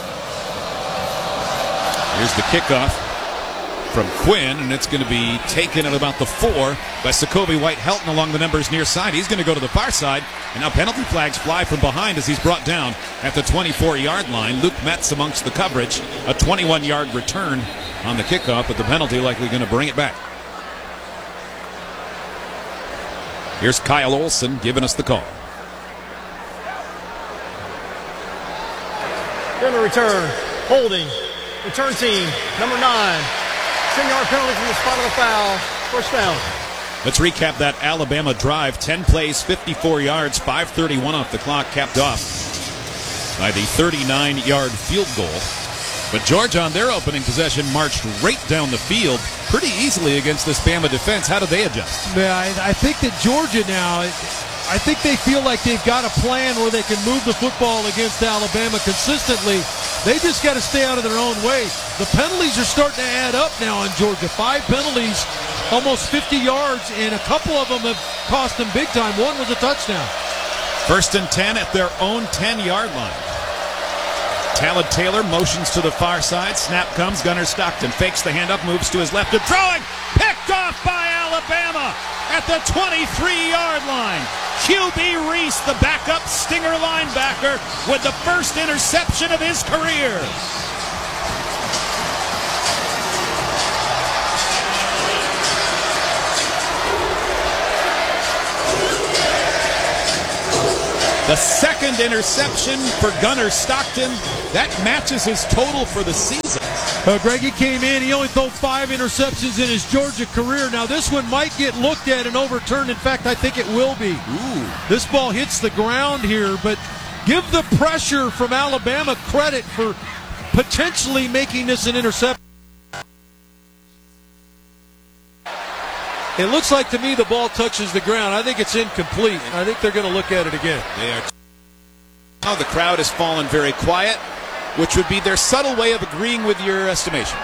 Here's the kickoff from Quinn, and it's going to be taken at about the four by Sacoby White-Helton along the numbers near side. He's going to go to the far side, and now penalty flags fly from behind as he's brought down at the twenty-four-yard line. Luke Metz amongst the coverage. A twenty-one-yard return on the kickoff, but the penalty likely going to bring it back. Here's Kyle Olson giving us the call. Going to return. Holding. Return team. Number nine. ten-yard penalty from the spot of the foul. First down. Let's recap that Alabama drive. ten plays, fifty-four yards, five thirty-one off the clock, capped off by the thirty-nine-yard field goal. But Georgia on their opening possession marched right down the field pretty easily against this Bama defense. How did they adjust? Yeah, I, I think that Georgia now, I think they feel like they've got a plan where they can move the football against Alabama consistently. They just got to stay out of their own way. The penalties are starting to add up now in Georgia. Five penalties, almost fifty yards, and a couple of them have cost them big time. One was a touchdown. First and ten at their own ten-yard line. Talon Taylor motions to the far side. Snap comes. Gunnar Stockton fakes the handoff, moves to his left and throwing. Picked off by Alabama. Alabama at the twenty-three-yard line. Q B Reese, the backup Stinger linebacker, with the first interception of his career. The second interception for Gunnar Stockton. That matches his total for the season. Uh, Greg, he came in. He only threw five interceptions in his Georgia career. Now, this one might get looked at and overturned. In fact, I think it will be. Ooh. This ball hits the ground here, but give the pressure from Alabama credit for potentially making this an interception. It looks like to me the ball touches the ground. I think it's incomplete. I think they're going to look at it again. They are. Now the crowd has fallen very quiet, which would be their subtle way of agreeing with your estimation.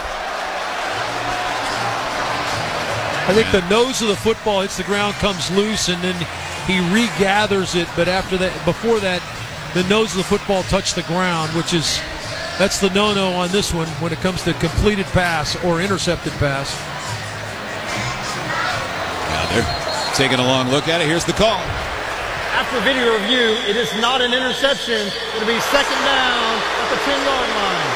I think the nose of the football hits the ground, comes loose, and then he regathers it. But after that, before that, the nose of the football touched the ground, which is that's the no-no on this one when it comes to completed pass or intercepted pass. Now they're taking a long look at it. Here's the call. After video review, it is not an interception. It'll be second down at the ten-yard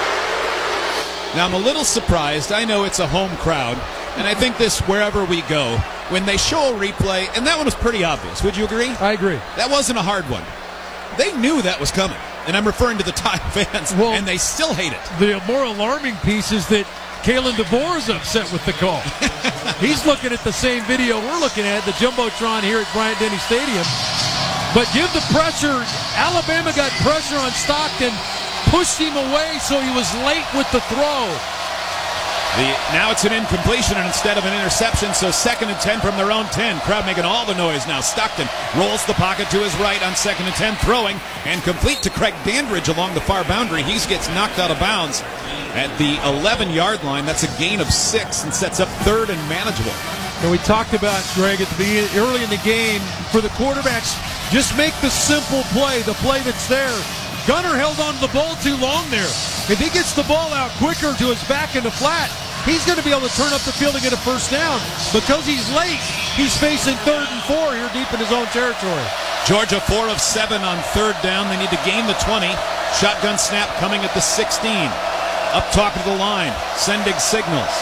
line. Now I'm a little surprised. I know it's a home crowd, and I think this wherever we go, when they show a replay, and that one was pretty obvious. Would you agree? I agree. That wasn't a hard one. They knew that was coming, and I'm referring to the Tide fans, well, and they still hate it. The more alarming piece is that Kalen DeBoer is upset with the call. He's looking at the same video we're looking at, the Jumbotron here at Bryant-Denny Stadium. But give the pressure. Alabama got pressure on Stockton, pushed him away, so he was late with the throw. The, now it's an incompletion and instead of an interception, so second and ten from their own ten. Crowd making all the noise now. Stockton rolls the pocket to his right on second and ten, throwing and complete to Craig Dandridge along the far boundary. He gets knocked out of bounds at the eleven-yard line. That's a gain of six and sets up third and manageable. And we talked about, Greg, at the beginning, early in the game, for the quarterbacks, just make the simple play, the play that's there. Gunnar held on to the ball too long there. If he gets the ball out quicker to his back in the flat, he's going to be able to turn up the field and get a first down. Because he's late, he's facing third and four here deep in his own territory. Georgia four of seven on third down. They need to gain the twenty. Shotgun snap coming at the sixteen. Up top of the line, sending signals.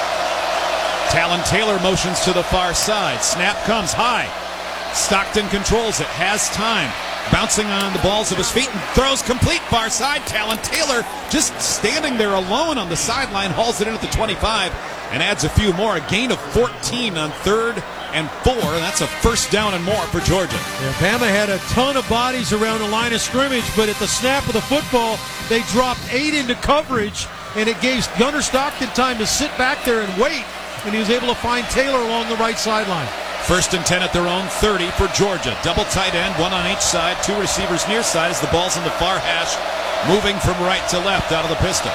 Talon Taylor motions to the far side. Snap comes high. Stockton controls it, has time. Bouncing on the balls of his feet and throws complete far side. Talon Taylor just standing there alone on the sideline, hauls it in at the twenty-five and adds a few more. A gain of fourteen on third and four. And that's a first down and more for Georgia. Yeah, Bama had a ton of bodies around the line of scrimmage, but at the snap of the football, they dropped eight into coverage, and it gave Gunnar Stockton time to sit back there and wait, and he was able to find Taylor along the right sideline. First and ten at their own thirty for Georgia. Double tight end, one on each side, two receivers near side as the ball's in the far hash, moving from right to left out of the pistol.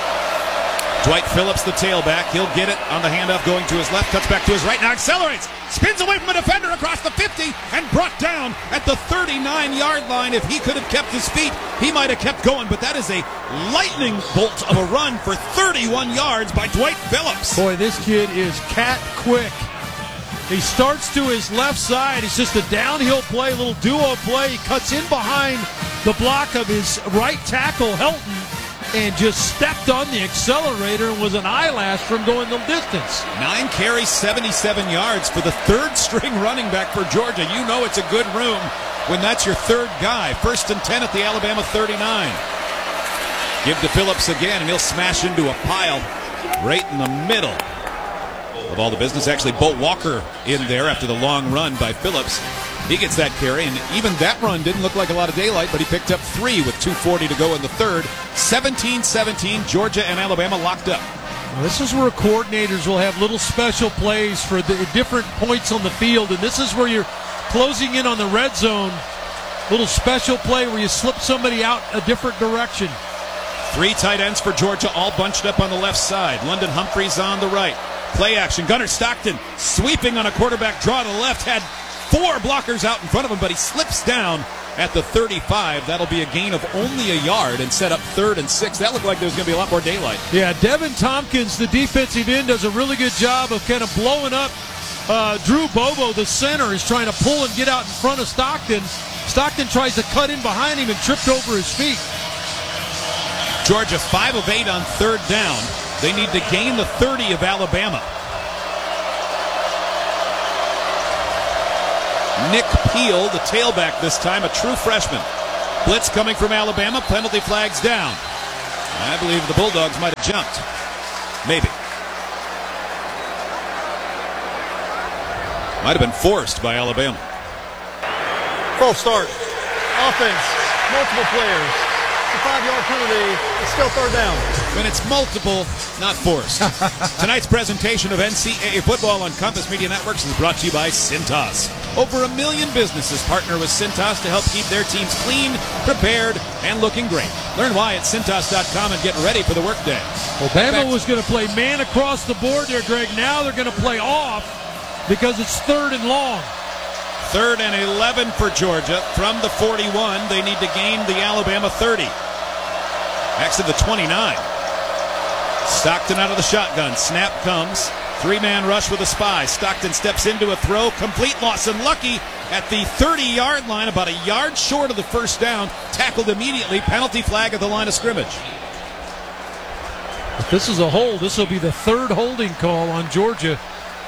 Dwight Phillips, the tailback. He'll get it on the handoff going to his left, cuts back to his right, now accelerates, spins away from a defender across the fifty, and brought down at the thirty-nine-yard line. If he could have kept his feet, he might have kept going, but that is a lightning bolt of a run for thirty-one yards by Dwight Phillips. Boy, this kid is cat quick. He starts to his left side. It's just a downhill play, a little duo play. He cuts in behind the block of his right tackle, Helton, and just stepped on the accelerator and was an eyelash from going the distance. Nine carries, seventy-seven yards for the third string running back for Georgia. You know it's a good room when that's your third guy. First and ten at the Alabama thirty-nine. Give to Phillips again, and he'll smash into a pile right in the middle of all the business. Actually, Bo Walker in there after the long run by Phillips. He gets that carry, and even that run didn't look like a lot of daylight, but he picked up three with two forty to go in the third. seventeen seventeen, Georgia and Alabama locked up. Well, this is where coordinators will have little special plays for the different points on the field, and this is where you're closing in on the red zone. Little special play where you slip somebody out a different direction. Three tight ends for Georgia, all bunched up on the left side. London Humphreys on the right. Play action. Gunnar Stockton sweeping on a quarterback draw to the left. Had four blockers out in front of him, but he slips down at the thirty-five. That'll be a gain of only a yard and set up third and six. That looked like there was going to be a lot more daylight. Yeah, Devin Tompkins, the defensive end, does a really good job of kind of blowing up Uh, Drew Bobo, the center, is trying to pull and get out in front of Stockton. Stockton tries to cut in behind him and tripped over his feet. Georgia five of eight on third down. They need to gain the thirty of Alabama. Nick Peel, the tailback this time, a true freshman. Blitz coming from Alabama, penalty flags down. I believe the Bulldogs might have jumped. Maybe. Might have been forced by Alabama. False start. Offense. Multiple players. It's a five-yard penalty. It's still third down. When it's multiple, not forced. Tonight's presentation of N C double A football on Compass Media Networks is brought to you by Cintas. Over a million businesses partner with Cintas to help keep their teams clean, prepared, and looking great. Learn why at Cintas dot com and get ready for the workday. Alabama was going to play man across the board there, Greg. Now they're going to play off because it's third and long. Third and eleven for Georgia. From the forty-one, they need to gain the Alabama thirty. Next to the twenty-nine. Stockton out of the shotgun. Snap comes. Three-man rush with a spy. Stockton steps into a throw. Complete. Lawson Lucky at the thirty-yard line, about a yard short of the first down. Tackled immediately. Penalty flag at the line of scrimmage. If this is a hold, this will be the third holding call on Georgia.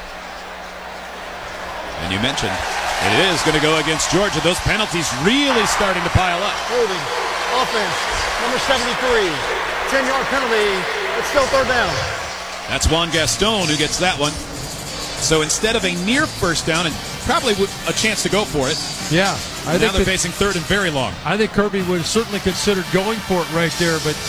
And you mentioned it is going to go against Georgia. Those penalties really starting to pile up. Holding. Offense. Number seventy-three. ten-yard penalty. It's still third down. That's Juan Gaston who gets that one. So instead of a near first down, and probably a chance to go for it. Yeah. I now think they're that, facing third and very long. I think Kirby would have certainly considered going for it right there, but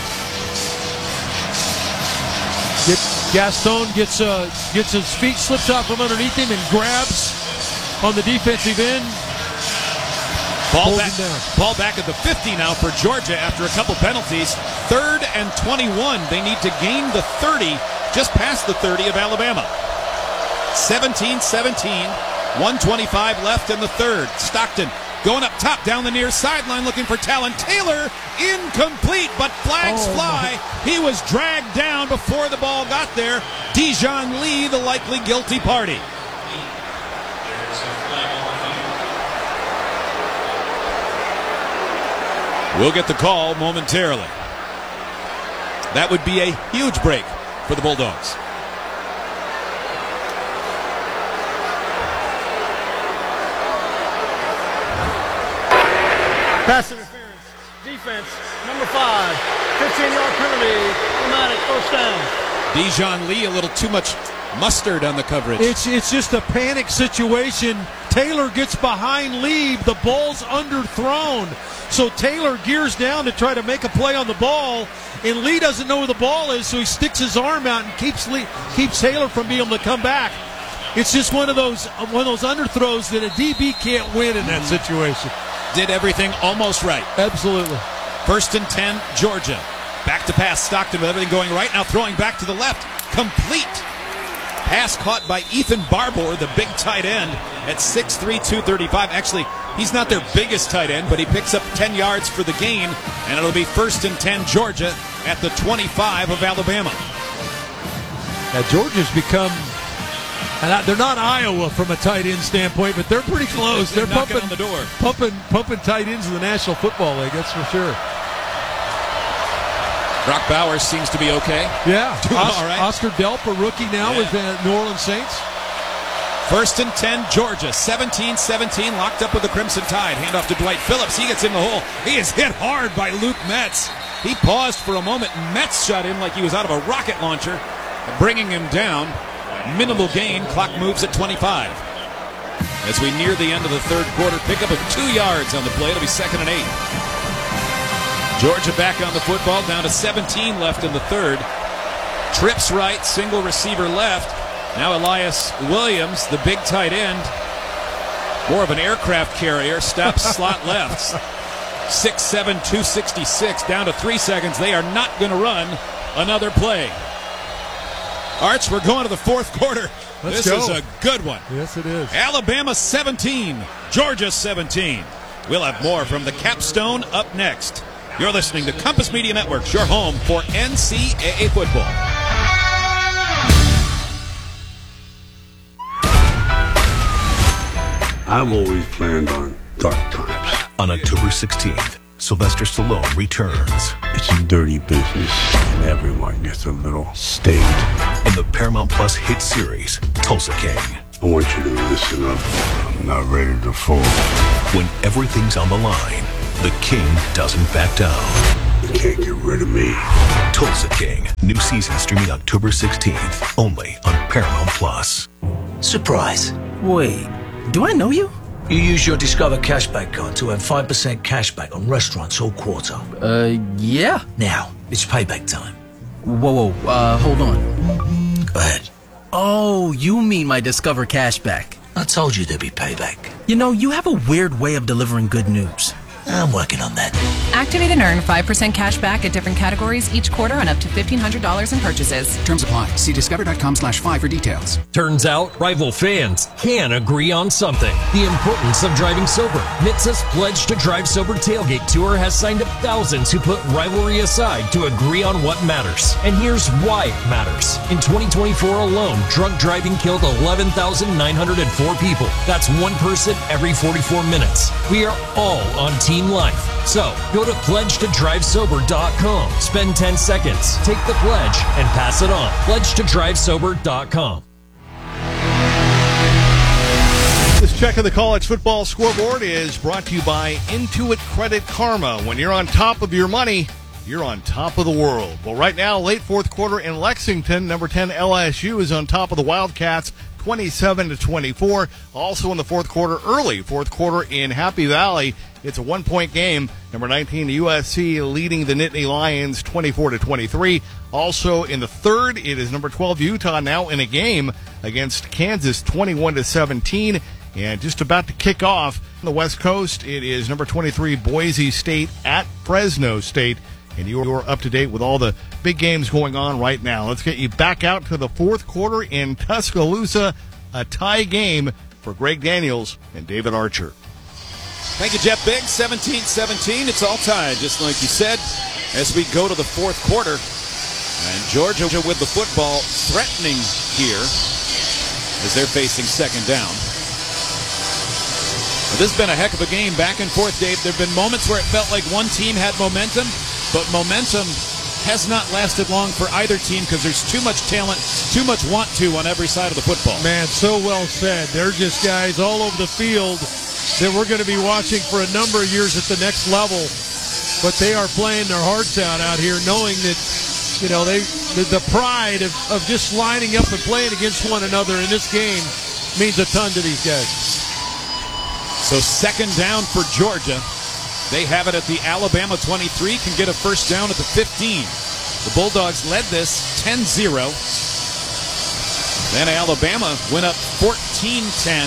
get, Gaston gets uh, gets his feet slipped out from underneath him and grabs on the defensive end. Ball back, ball back at the fifty now for Georgia after a couple penalties. Third and twenty-one. They need to gain the thirty, just past the thirty of Alabama. seventeen seventeen. one twenty-five left in the third. Stockton going up top down the near sideline looking for Talon Taylor. Incomplete, but flags oh fly. My. He was dragged down before the ball got there. Dijon Lee, the likely guilty party. We'll get the call momentarily. That would be a huge break for the Bulldogs. Pass interference. Defense. Number five. fifteen-yard penalty. Automatic first down. Dijon Lee, a little too much mustard on the coverage. It's it's just a panic situation. Taylor gets behind Lee. The ball's underthrown. So Taylor gears down to try to make a play on the ball, and Lee doesn't know where the ball is, so he sticks his arm out and keeps Lee, keeps Taylor from being able to come back. It's just one of those one of those underthrows that a D B can't win in that situation. Did everything almost right. Absolutely. First and ten, Georgia. Back to pass, Stockton with everything going right now, throwing back to the left. Complete. Pass caught by Ethan Barbour, the big tight end, at six three, two thirty-five. Actually, he's not their biggest tight end, but he picks up ten yards for the gain, and it'll be first and ten, Georgia, at the twenty-five of Alabama. Now, Georgia's become, and they're not Iowa from a tight end standpoint, but they're pretty close. They're, they're knocking pumping, on the door. Pumping, pumping tight ends in the National Football League, that's for sure. Brock Bowers seems to be okay. Yeah. Doing Os- all right. Oscar Delp, a rookie now yeah. with the New Orleans Saints. First and ten, Georgia. seventeen seventeen, locked up with the Crimson Tide. Handoff to Dwight Phillips. He gets in the hole. He is hit hard by Luke Metz. He paused for a moment. Metz shot him like he was out of a rocket launcher, bringing him down. Minimal gain. Clock moves at twenty-five. As we near the end of the third quarter, pickup of two yards on the play. It'll be second and eight. Georgia back on the football, down to seventeen left in the third. Trips right, single receiver left. Now Elias Williams, the big tight end, more of an aircraft carrier, stops slot left. six seven, two sixty-six, down to three seconds. They are not going to run another play. Arch, we're going to the fourth quarter. Let's this go. is a good one. Yes, it is. Alabama seventeen, Georgia seventeen. We'll have more from the capstone up next. You're listening to Compass Media Networks, your home for N C double A football. I've always planned on dark times. On October sixteenth, Sylvester Stallone returns. It's a dirty business, and everyone gets a little state. In the Paramount Plus hit series, Tulsa King. I want you to listen up. I'm not ready to fold. When everything's on the line, the King doesn't back down. You can't get rid of me. Tulsa King. New season streaming October sixteenth, only on Paramount Plus. Surprise. Wait, do I know you? You use your Discover cashback card to earn five percent cashback on restaurants all quarter. Uh, yeah. Now, it's payback time. Whoa, whoa, uh, hold on. Go ahead. Oh, you mean my Discover cashback. I told you there'd be payback. You know, you have a weird way of delivering good news. I'm working on that. Activate and earn five percent cash back at different categories each quarter on up to fifteen hundred dollars in purchases. Terms apply. See discover.com slash five for details. Turns out, rival fans can agree on something. The importance of driving sober. N H T S A's Pledge to Drive Sober Tailgate Tour has signed up thousands who put rivalry aside to agree on what matters. And here's why it matters. In twenty twenty-four alone, drunk driving killed eleven thousand nine hundred four people. That's one person every forty-four minutes. We are all on Team Life. So, go to pledge to drive sober dot com. Spend ten seconds, take the pledge, and pass it on. pledge to drive sober dot com. This check of the college football scoreboard is brought to you by Intuit Credit Karma. When you're on top of your money, you're on top of the world. Well, right now, late fourth quarter in Lexington, number ten L S U is on top of the Wildcats, twenty-seven to twenty-four. Also in the fourth quarter, early fourth quarter in Happy Valley, it's a one-point game. Number nineteen U S C leading the Nittany Lions, twenty-four to twenty-three. Also in the third, it is number twelve Utah now in a game against Kansas, twenty-one to seventeen. And just about to kick off on the West Coast, it is number twenty-three Boise State at Fresno State. And you're up to date with all the big games going on right now. Let's get you back out to the fourth quarter in Tuscaloosa. A tie game for Greg Daniels and David Archer. Thank you, Jeff Biggs. seventeen seventeen. It's all tied, just like you said, as we go to the fourth quarter. And Georgia with the football threatening here as they're facing second down. Well, this has been a heck of a game, back and forth, Dave. There have been moments where it felt like one team had momentum, but momentum has not lasted long for either team because there's too much talent, too much want to on every side of the football. Man, so well said. They're just guys all over the field that we're going to be watching for a number of years at the next level. But they are playing their hearts out out here, knowing that, you know, they the, the pride of, of just lining up and playing against one another in this game means a ton to these guys. So second down for Georgia. They have it at the Alabama twenty-three, can get a first down at the fifteen. The Bulldogs led this ten zero. Then Alabama went up fourteen ten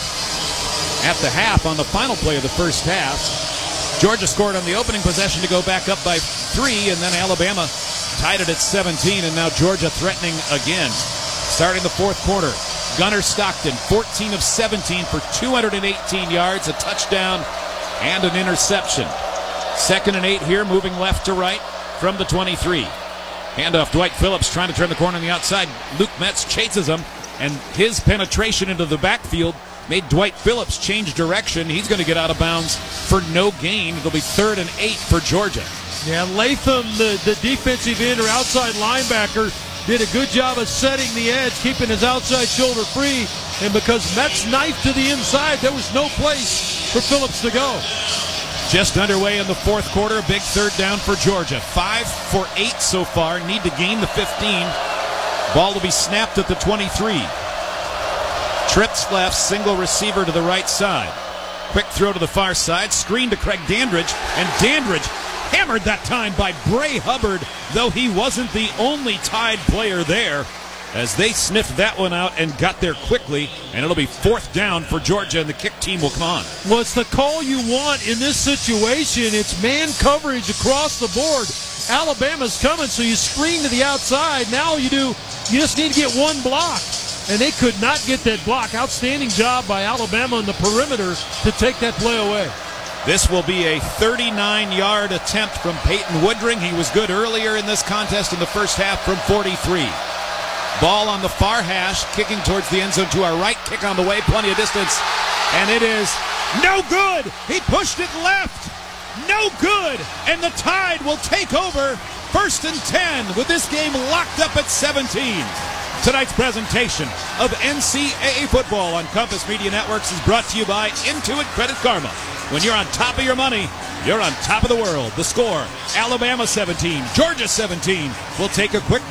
at the half on the final play of the first half. Georgia scored on the opening possession to go back up by three, and then Alabama tied it at seventeen, and now Georgia threatening again. Starting the fourth quarter, Gunnar Stockton, fourteen of seventeen for two hundred eighteen yards, a touchdown, and an interception. Second and eight here, moving left to right from the twenty-three. Handoff, Dwight Phillips trying to turn the corner on the outside. Luke Metz chases him, and his penetration into the backfield made Dwight Phillips change direction. He's going to get out of bounds for no gain. It'll be third and eight for Georgia. Yeah, Latham, the, the defensive end or outside linebacker, did a good job of setting the edge, keeping his outside shoulder free. And because Metz knifed to the inside, there was no place for Phillips to go. Just underway in the fourth quarter, a big third down for Georgia. Five for eight so far, need to gain the fifteen. Ball will be snapped at the twenty-three. Trips left, single receiver to the right side. Quick throw to the far side, screen to Craig Dandridge, and Dandridge hammered that time by Bray Hubbard, though he wasn't the only Tide player there, as they sniffed that one out and got there quickly, and it'll be fourth down for Georgia, and the kick team will come on. Well, it's the call you want in this situation. It's man coverage across the board. Alabama's coming, so you screen to the outside. Now all you do, you just need to get one block. And they could not get that block. Outstanding job by Alabama on the perimeter to take that play away. This will be a thirty-nine-yard attempt from Peyton Woodring. He was good earlier in this contest in the first half from forty-three. Ball on the far hash, kicking towards the end zone to our right. Kick on the way, plenty of distance. And it is no good. He pushed it left. No good. And the Tide will take over first and ten with this game locked up at seventeen. Tonight's presentation of N C double A football on Compass Media Networks is brought to you by Intuit Credit Karma. When you're on top of your money, you're on top of the world. The score, Alabama seventeen, Georgia seventeen. We'll take a quick